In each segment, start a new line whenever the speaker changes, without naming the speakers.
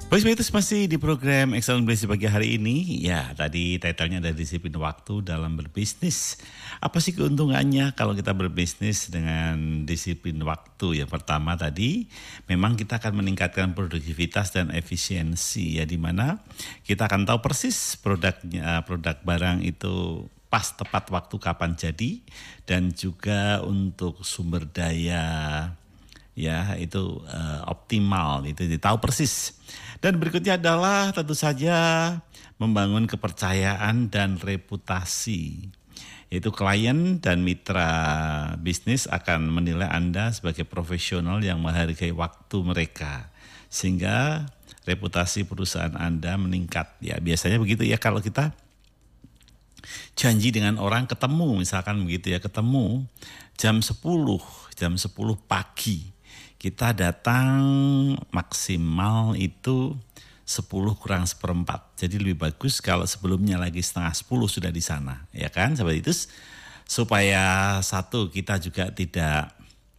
Baik, itu masih di program Excellent Business pagi hari ini. Ya, tadi titlenya ada disiplin waktu dalam berbisnis. Apa sih keuntungannya kalau kita berbisnis dengan disiplin waktu? Yang pertama tadi, memang kita akan meningkatkan produktivitas dan efisiensi. Ya, di mana kita akan tahu persis produk barang itu pas tepat waktu kapan jadi, dan juga untuk sumber daya ya itu optimal, itu tahu persis. Dan berikutnya adalah tentu saja membangun kepercayaan dan reputasi. Yaitu klien dan mitra bisnis akan menilai Anda sebagai profesional yang menghargai waktu mereka, sehingga reputasi perusahaan Anda meningkat. Ya, biasanya begitu ya, kalau kita janji dengan orang, ketemu misalkan begitu ya, ketemu jam 10 pagi. Kita datang maksimal itu 10 kurang seperempat. Jadi lebih bagus kalau sebelumnya lagi setengah 10 sudah di sana, ya kan? Sahabat itu, supaya satu, kita juga tidak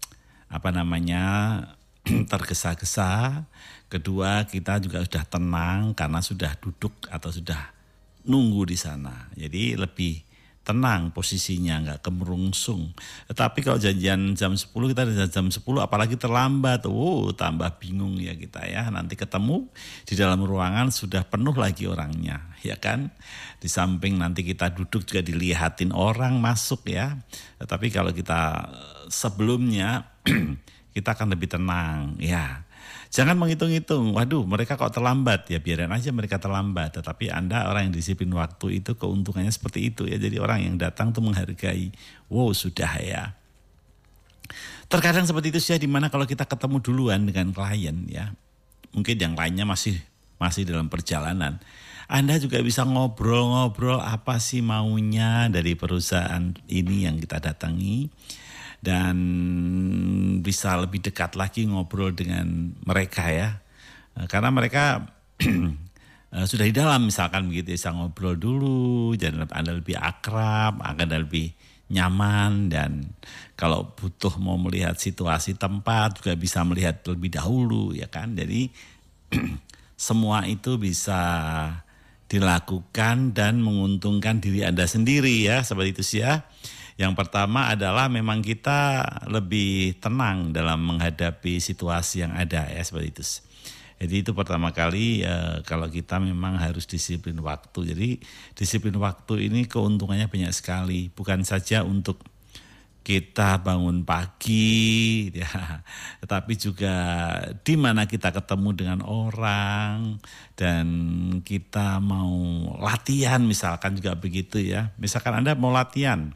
tergesa-gesa. Kedua, kita juga sudah tenang karena sudah duduk atau sudah nunggu di sana. Jadi lebih tenang posisinya, nggak kemerungsung. Tetapi kalau janjian jam 10, kita ada jam 10 apalagi terlambat, tambah bingung ya kita ya. Nanti ketemu di dalam ruangan sudah penuh lagi orangnya, ya kan? Di samping nanti kita duduk juga dilihatin orang masuk ya. Tetapi kalau kita sebelumnya kita akan lebih tenang ya. Jangan menghitung-hitung, waduh mereka kok terlambat, ya biarin aja mereka terlambat. Tetapi Anda orang yang disiplin waktu itu keuntungannya seperti itu ya. Jadi orang yang datang tuh menghargai, sudah ya. Terkadang seperti itu sih, dimana kalau kita ketemu duluan dengan klien ya, mungkin yang lainnya masih dalam perjalanan, Anda juga bisa ngobrol-ngobrol apa sih maunya dari perusahaan ini yang kita datangi, dan bisa lebih dekat lagi ngobrol dengan mereka ya, karena mereka sudah di dalam misalkan begitu, bisa ngobrol dulu, jadi Anda lebih akrab, akan lebih nyaman. Dan kalau butuh mau melihat situasi tempat juga bisa melihat terlebih dahulu ya kan. Jadi semua itu bisa dilakukan dan menguntungkan diri Anda sendiri ya, seperti itu sih ya. Yang pertama adalah memang kita lebih tenang dalam menghadapi situasi yang ada ya, seperti itu. Jadi itu pertama kali kalau kita memang harus disiplin waktu. Jadi disiplin waktu ini keuntungannya banyak sekali. Bukan saja untuk kita bangun pagi ya, tetapi juga di mana kita ketemu dengan orang dan kita mau latihan misalkan juga begitu ya. Misalkan Anda mau latihan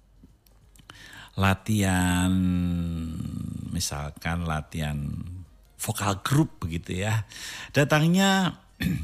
misalkan latihan vokal grup begitu ya. Datangnya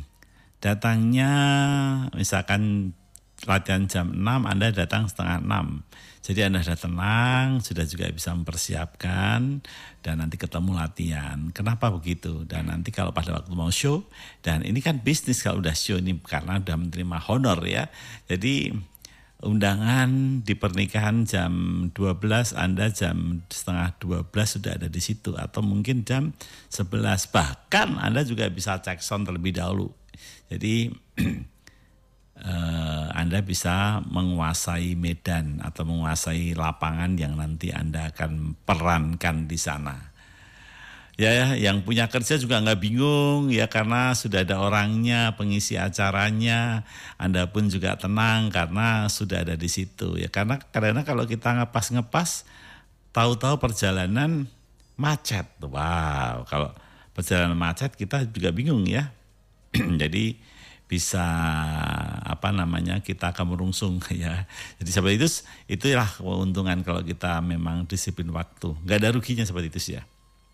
misalkan latihan jam 6, Anda datang setengah 6. Jadi Anda sudah tenang, sudah juga bisa mempersiapkan, dan nanti ketemu latihan. Kenapa begitu? Dan nanti kalau pada waktu mau show, dan ini kan bisnis kalau udah show ini karena udah menerima honor ya. Jadi undangan di pernikahan jam 12, Anda jam setengah 12 sudah ada di situ, atau mungkin jam 11. Bahkan Anda juga bisa cek sound terlebih dahulu. Jadi Anda bisa menguasai medan atau menguasai lapangan yang nanti Anda akan perankan di sana. Ya, yang punya kerja juga nggak bingung ya, karena sudah ada orangnya, pengisi acaranya. Anda pun juga tenang karena sudah ada di situ ya. Karena kalau kita ngepas, tahu-tahu perjalanan macet. Wow, kalau perjalanan macet kita juga bingung ya. Jadi bisa kita akan merungsung ya. Jadi seperti itu, itulah keuntungan kalau kita memang disiplin waktu. Nggak ada ruginya seperti itu sih ya.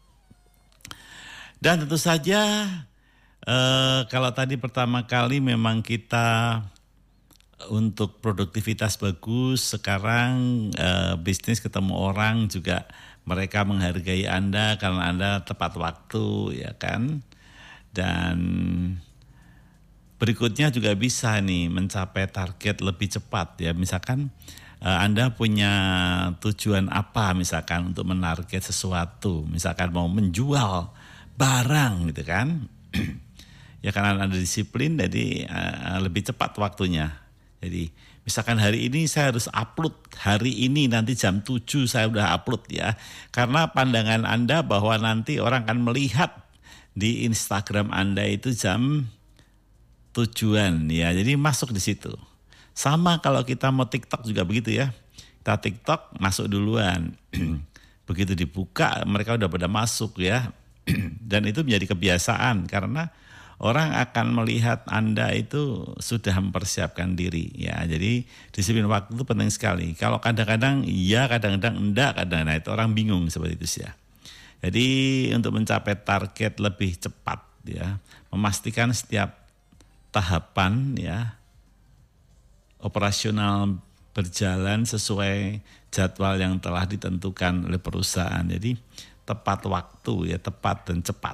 Dan tentu saja kalau tadi pertama kali memang kita untuk produktivitas bagus, sekarang bisnis ketemu orang juga mereka menghargai Anda karena Anda tepat waktu ya kan. Dan berikutnya juga bisa nih mencapai target lebih cepat ya. Misalkan Anda punya tujuan apa misalkan untuk menarget sesuatu, misalkan mau menjual barang gitu kan. Ya karena Anda disiplin, jadi lebih cepat waktunya. Jadi misalkan hari ini saya harus upload, hari ini nanti jam 7 saya udah upload ya. Karena pandangan Anda bahwa nanti orang akan melihat di Instagram Anda itu jam tujuan ya. Jadi masuk di situ. Sama kalau kita mau TikTok juga begitu ya. Kita TikTok masuk duluan. Begitu dibuka mereka udah pada masuk ya. Dan itu menjadi kebiasaan karena orang akan melihat Anda itu sudah mempersiapkan diri ya. Jadi disiplin waktu itu penting sekali. Kalau kadang-kadang iya, kadang-kadang enggak, kadang-kadang itu orang bingung seperti itu sih ya. Jadi untuk mencapai target lebih cepat ya, memastikan setiap tahapan ya operasional berjalan sesuai jadwal yang telah ditentukan oleh perusahaan. Jadi tepat waktu ya, tepat dan cepat.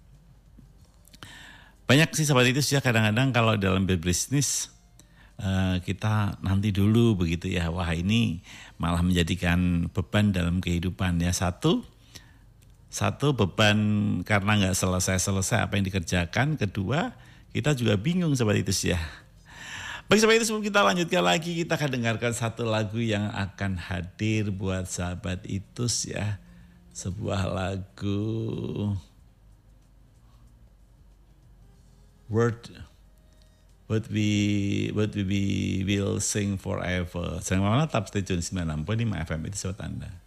Banyak sih seperti itu sih ya, kadang-kadang kalau dalam berbisnis kita nanti dulu begitu ya. Wah ini malah menjadikan beban dalam kehidupan ya. Satu beban karena nggak selesai-selesai apa yang dikerjakan. Kedua kita juga bingung seperti itu sih ya. Baik, seperti itu sebelum kita lanjutkan lagi, kita akan dengarkan satu lagu yang akan hadir buat sahabat Itus ya. Sebuah lagu What we will sing forever. Jangan mana tetap stay tune 96.5 FM itu suara Anda.